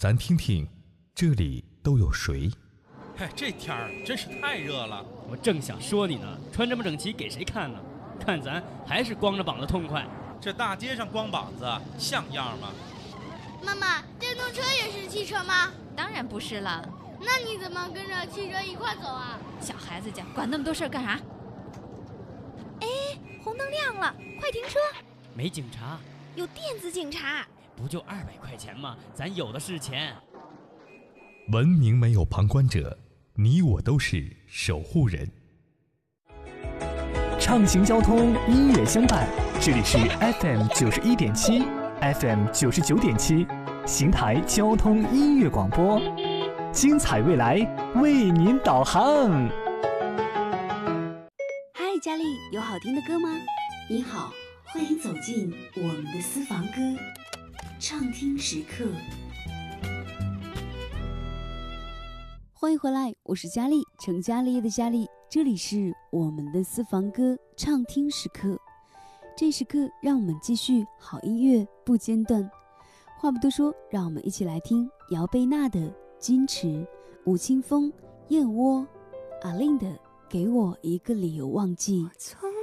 咱听听这里都有谁？ 嘿，这天儿真是太热了。 我正想说你呢，穿这么整齐给谁看呢？看咱还是光着膀子痛快。 这大街上光膀子像样吗？ 妈妈，电动车也是汽车吗？ 当然不是了。 那你怎么跟着汽车一块走啊？ 小孩子家管那么多事儿干啥？哎，红灯亮了，快停车！ 没警察， 有电子警察。 不就200块钱吗？咱有的是钱。 文明没有旁观者，你我都是守护人。 畅行交通，音乐相伴，这里是 FM 91.7 FM 99.7邢台交通音乐广播，精彩未来为您导航。 嗨，佳丽，有好听的歌吗？你好，欢迎走进我们的私房歌畅听时刻。欢迎回来，我是佳丽，成家立业的佳丽，这里是我们的私房歌畅听时刻。这时刻让我们继续好音乐不间断。话不多说，让我们一起来听姚贝娜的《矜持》，吴青峰、燕窝，阿令的《给我一个理由忘记》。 从